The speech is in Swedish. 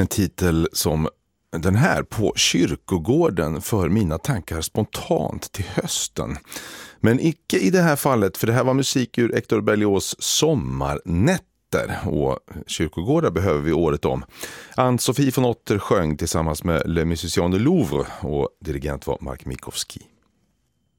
En titel som den här, På kyrkogården, för mina tankar spontant till hösten. Men icke i det här fallet, för det här var musik ur Hector Berlioz Sommarnätter, och kyrkogårdar behöver vi året om. Ann-Sofie von Otter sjöng tillsammans med Le Musiciens du Louvre, och dirigent var Mark Minkowski.